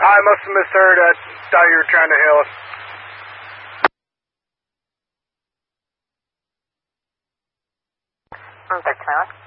I must have misheard. I thought you were trying to hail us. Thanks, Tyler.